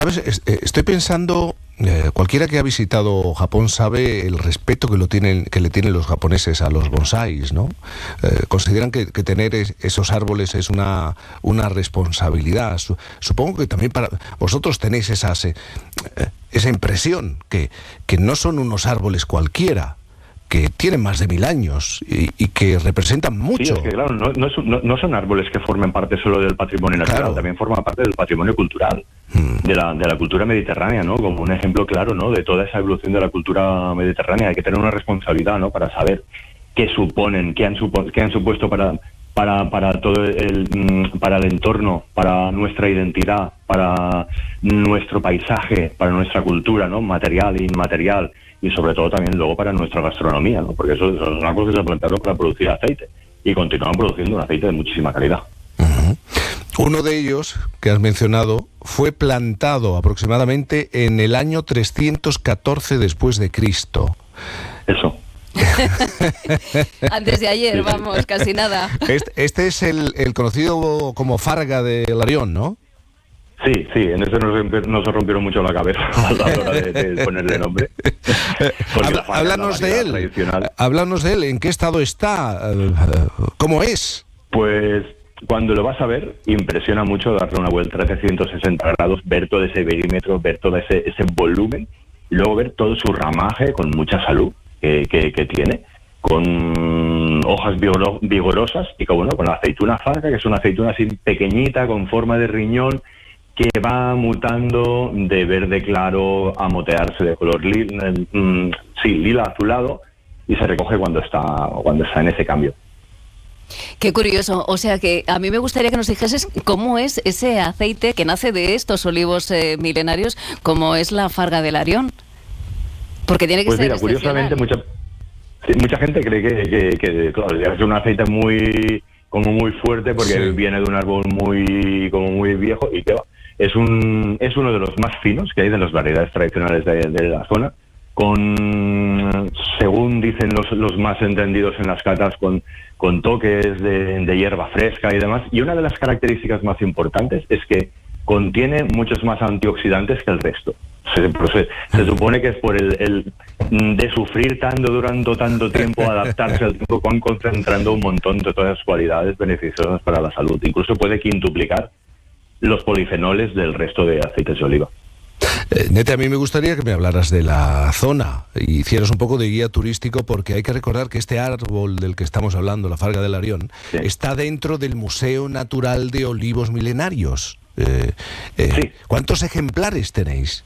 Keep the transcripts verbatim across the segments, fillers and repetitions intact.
¿Sabes? Estoy pensando, eh, cualquiera que ha visitado Japón sabe el respeto que lo tienen, que le tienen los japoneses a los bonsáis, ¿no? Eh, consideran que, que tener es, esos árboles es una, una responsabilidad. Su, supongo que también para vosotros tenéis esa, eh, esa impresión, que, que no son unos árboles cualquiera, que tienen más de mil años y, y que representan mucho. Sí, es que claro, no, no, es, no, no son árboles que formen parte solo del patrimonio natural, claro. También forman parte del patrimonio cultural, hmm. de, la, de la cultura mediterránea, ¿no? Como un ejemplo claro, ¿no? De toda esa evolución de la cultura mediterránea. Hay que tener una responsabilidad, ¿no? Para saber qué suponen, qué han, supo, qué han supuesto para, para, para todo el, para el entorno, para nuestra identidad, para nuestro paisaje, para nuestra cultura, ¿no? Material e inmaterial. Y sobre todo también luego para nuestra gastronomía, ¿no? Porque eso, eso es una cosa que se plantearon para producir aceite y continúan produciendo un aceite de muchísima calidad. Uh-huh. Uno de ellos, que has mencionado, fue plantado aproximadamente en el año trescientos catorce después de Cristo. Eso. Antes de ayer, vamos, casi nada. Este, este es el, el conocido como Farga de Larión, ¿no? Sí, sí, en eso nos, nos rompieron mucho la cabeza a la hora de, de ponerle nombre. Habla, háblanos de él, háblanos de él, ¿en qué estado está? ¿Cómo es? Pues cuando lo vas a ver, impresiona mucho darle una vuelta a trescientos sesenta grados, ver todo ese perímetro, ver todo ese, ese volumen, y luego ver todo su ramaje con mucha salud que, que, que tiene, con hojas vigorosas y como, bueno, con la aceituna Farga, que es una aceituna así pequeñita, con forma de riñón, que va mutando de verde claro a motearse de color lila, mm, sí, lila azulado, y se recoge cuando está cuando está en ese cambio. Qué curioso. O sea que a mí me gustaría que nos dijeses cómo es ese aceite que nace de estos olivos eh, milenarios, como es la Farga de Larión. Porque tiene que pues ser mira, curiosamente mucha, sí, mucha gente cree que, que, que claro, es un aceite muy como muy fuerte porque sí. Viene de un árbol muy como muy viejo y que va. Es un es uno de los más finos que hay de las variedades tradicionales de, de la zona, con, según dicen los, los más entendidos en las catas, con, con toques de, de hierba fresca y demás. Y una de las características más importantes es que contiene muchos más antioxidantes que el resto. Se, se, se supone que es por el, el de sufrir tanto durante tanto tiempo, adaptarse al tiempo, van concentrando un montón de todas las cualidades beneficiosas para la salud. Incluso puede quintuplicar los polifenoles del resto de aceites de oliva. Eh, Nete, a mí me gustaría que me hablaras de la zona y hicieras un poco de guía turístico, porque hay que recordar que este árbol del que estamos hablando, la Farga de Larión, sí. está dentro del Museo Natural de Olivos Milenarios. Eh, eh, sí. ¿Cuántos ejemplares tenéis?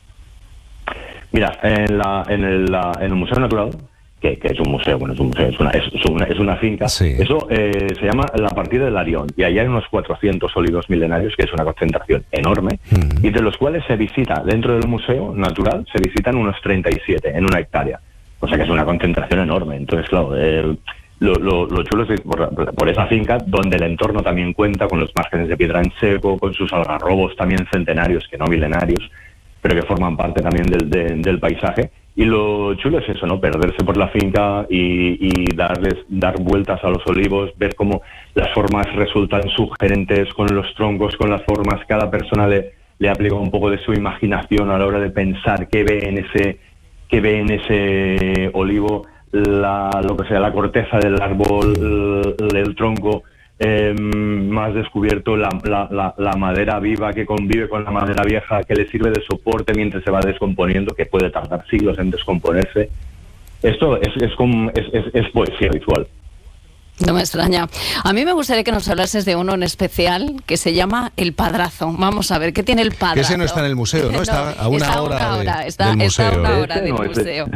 Mira, en, la, en, el, la, en el Museo Natural, que, que es un museo, bueno, es un museo, es una, es una, es una finca, sí. Eso eh, se llama la Partida de Larión, y allá hay unos cuatrocientos olivos milenarios, que es una concentración enorme, mm. y de los cuales se visita, dentro del Museo Natural, se visitan unos treinta y siete en una hectárea, o sea que es una concentración enorme. Entonces, claro, el, lo, lo, lo chulo es que por, por esa finca, donde el entorno también cuenta con los márgenes de piedra en seco, con sus algarrobos también centenarios, que no milenarios, pero que forman parte también del, de, del paisaje. Y lo chulo es eso, ¿no? Perderse por la finca y, y darles dar vueltas a los olivos, ver cómo las formas resultan sugerentes con los troncos, con las formas. Cada persona le, le aplica un poco de su imaginación a la hora de pensar qué ve en ese, qué ve en ese olivo, la, lo que sea, la corteza del árbol, el, el tronco. Eh, más descubierto la, la, la, la madera viva que convive con la madera vieja, que le sirve de soporte mientras se va descomponiendo, que puede tardar siglos en descomponerse. Esto es, es, como, es, es, es poesía visual. No me extraña. A mí me gustaría que nos hablases de uno en especial que se llama El Padrazo. Vamos a ver, ¿qué tiene el Padrazo? Ese no está en el museo, ¿no? Está no, a una está hora, una hora de, está, del museo. Está a una hora ese del no, museo.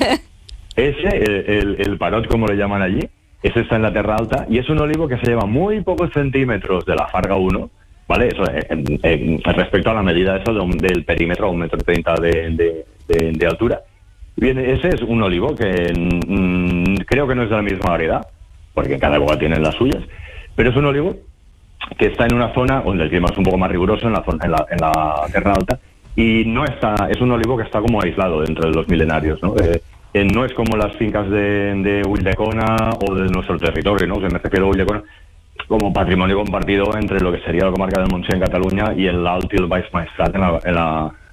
Ese, ese el, el, el parot, como le llaman allí, ese está en la Terra Alta y es un olivo que se lleva muy pocos centímetros de la Farga uno, ¿vale? Eso, en, en, respecto a la medida de eso de un, del perímetro a un metro treinta de, de, de, de altura. Bien, ese es un olivo que mmm, creo que no es de la misma variedad, porque cada boga tiene las suyas, pero es un olivo que está en una zona donde el clima es un poco más riguroso, en la, zona, en la, en la Terra Alta, y no está, es un olivo que está como aislado dentro de los milenarios, ¿no? Eh, Eh, no es como las fincas de, de Ulldecona o de nuestro territorio, ¿no? O sea, me refiero a Ulldecona como patrimonio compartido entre lo que sería la comarca del Montseny en Cataluña y el Alt i el Baix Maestrat en la, en la,